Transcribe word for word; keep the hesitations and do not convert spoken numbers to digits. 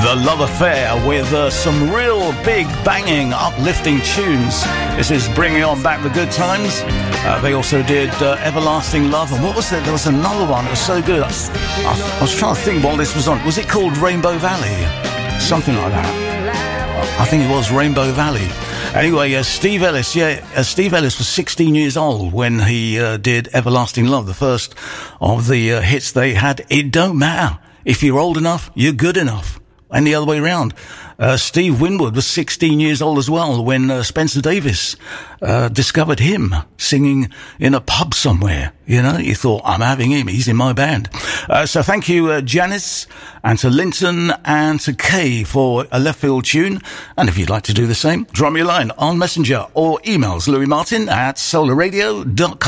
The Love Affair with uh, some real big, banging, uplifting tunes. This is bringing on back the good times. Uh, they also did uh, Everlasting Love, and what was it? There was another one. It was so good. I, I, I was trying to think while this was on. Was it called Rainbow Valley? Something like that. I think it was Rainbow Valley. Anyway, uh, Steve Ellis, yeah, uh, Steve Ellis was sixteen years old when he uh, did Everlasting Love, the first of the uh, hits they had. It don't matter. If you're old enough, you're good enough. And the other way around. Uh, Steve Winwood was sixteen years old as well when uh, Spencer Davis uh, discovered him singing in a pub somewhere. You know, you thought, I'm having him, he's in my band. Uh, so thank you, uh, Janice, and to Linton and to Kay for a left field tune. And if you'd like to do the same, drop me a line on Messenger or emails Louis Martin at solar radio dot com.